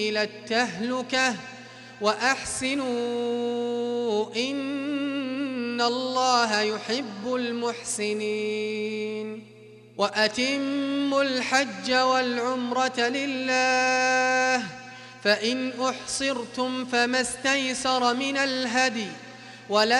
إلى التهلكة وأحسنوا إن الله يحب المحسنين وأتموا الحج والعمرة لله فإن أحصرتم فما استيسر من الهدي ولا